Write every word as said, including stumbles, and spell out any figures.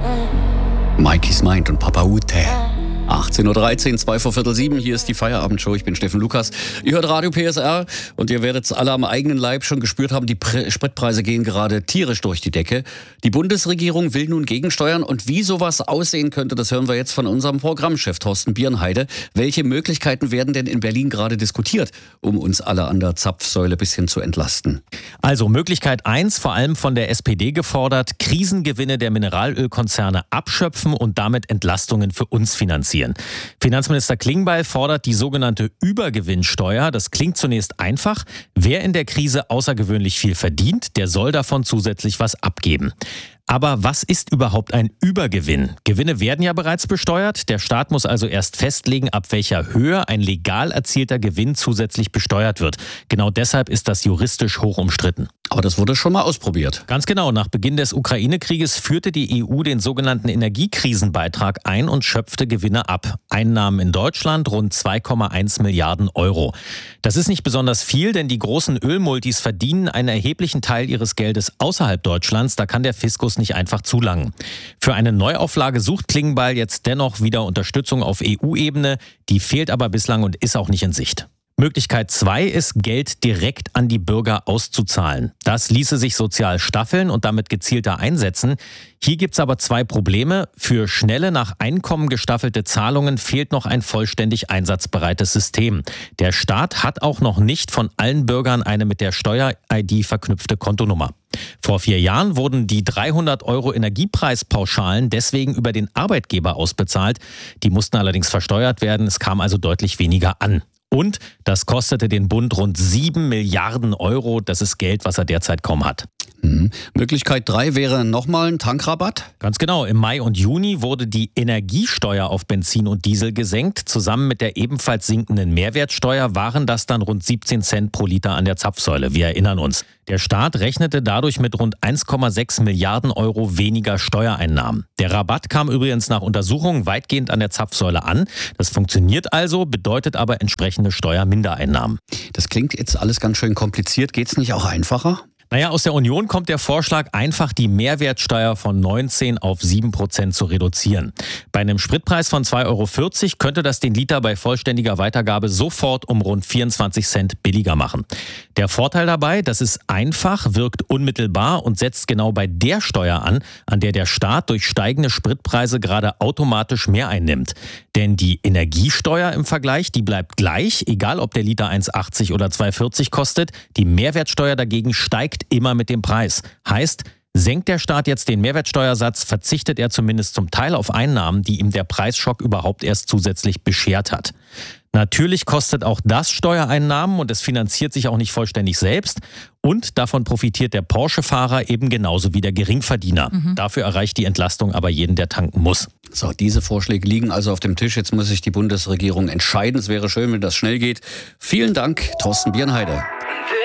Mikey's Mind und Papa Ute. achtzehn Uhr dreizehn, zwei vor Viertel sieben, hier ist die Feierabendshow. Ich bin Steffen Lukas. Ihr hört Radio P S R und ihr werdet es alle am eigenen Leib schon gespürt haben, die Pre- Spritpreise gehen gerade tierisch durch die Decke. Die Bundesregierung will nun gegensteuern und wie sowas aussehen könnte, das hören wir jetzt von unserem Programmchef Thorsten Birnheide. Welche Möglichkeiten werden denn in Berlin gerade diskutiert, um uns alle an der Zapfsäule ein bisschen zu entlasten? Also Möglichkeit eins, vor allem von der S P D gefordert, Krisengewinne der Mineralölkonzerne abschöpfen und damit Entlastungen für uns finanzieren. Finanzminister Klingbeil fordert die sogenannte Übergewinnsteuer. Das klingt zunächst einfach. Wer in der Krise außergewöhnlich viel verdient, der soll davon zusätzlich was abgeben. Aber was ist überhaupt ein Übergewinn? Gewinne werden ja bereits besteuert. Der Staat muss also erst festlegen, ab welcher Höhe ein legal erzielter Gewinn zusätzlich besteuert wird. Genau deshalb ist das juristisch hoch umstritten. Aber das wurde schon mal ausprobiert. Ganz genau. Nach Beginn des Ukraine-Krieges führte die E U den sogenannten Energiekrisenbeitrag ein und schöpfte Gewinne ab. Einnahmen in Deutschland rund zwei Komma eins Milliarden Euro. Das ist nicht besonders viel, denn die großen Ölmultis verdienen einen erheblichen Teil ihres Geldes außerhalb Deutschlands. Da kann der Fiskus nicht einfach zulangen. Für eine Neuauflage sucht Klingbeil jetzt dennoch wieder Unterstützung auf E U-Ebene. Die fehlt aber bislang und ist auch nicht in Sicht. Möglichkeit zwei ist, Geld direkt an die Bürger auszuzahlen. Das ließe sich sozial staffeln und damit gezielter einsetzen. Hier gibt's aber zwei Probleme. Für schnelle, nach Einkommen gestaffelte Zahlungen fehlt noch ein vollständig einsatzbereites System. Der Staat hat auch noch nicht von allen Bürgern eine mit der Steuer-I D verknüpfte Kontonummer. Vor vier Jahren wurden die dreihundert Euro Energiepreispauschalen deswegen über den Arbeitgeber ausbezahlt. Die mussten allerdings versteuert werden. Es kam also deutlich weniger an. Und das kostete den Bund rund sieben Milliarden Euro. Das ist Geld, was er derzeit kaum hat. Mhm. Möglichkeit drei wäre nochmal ein Tankrabatt? Ganz genau. Im Mai und Juni wurde die Energiesteuer auf Benzin und Diesel gesenkt. Zusammen mit der ebenfalls sinkenden Mehrwertsteuer waren das dann rund siebzehn Cent pro Liter an der Zapfsäule. Wir erinnern uns. Der Staat rechnete dadurch mit rund eins Komma sechs Milliarden Euro weniger Steuereinnahmen. Der Rabatt kam übrigens nach Untersuchungen weitgehend an der Zapfsäule an. Das funktioniert also, bedeutet aber entsprechende Steuermindereinnahmen. Das klingt jetzt alles ganz schön kompliziert. Geht's nicht auch einfacher? Naja, aus der Union kommt der Vorschlag, einfach die Mehrwertsteuer von neunzehn auf sieben Prozent zu reduzieren. Bei einem Spritpreis von zwei Euro vierzig könnte das den Liter bei vollständiger Weitergabe sofort um rund vierundzwanzig Cent billiger machen. Der Vorteil dabei, das ist einfach, wirkt unmittelbar und setzt genau bei der Steuer an, an der der Staat durch steigende Spritpreise gerade automatisch mehr einnimmt. Denn die Energiesteuer im Vergleich, die bleibt gleich, egal ob der Liter eins achtzig oder zwei vierzig kostet. Die Mehrwertsteuer dagegen steigt immer mit dem Preis. Heißt, senkt der Staat jetzt den Mehrwertsteuersatz, verzichtet er zumindest zum Teil auf Einnahmen, die ihm der Preisschock überhaupt erst zusätzlich beschert hat. Natürlich kostet auch das Steuereinnahmen und es finanziert sich auch nicht vollständig selbst. Und davon profitiert der Porsche-Fahrer eben genauso wie der Geringverdiener. Mhm. Dafür erreicht die Entlastung aber jeden, der tanken muss. So, diese Vorschläge liegen also auf dem Tisch. Jetzt muss sich die Bundesregierung entscheiden. Es wäre schön, wenn das schnell geht. Vielen Dank, Thorsten Birnheide.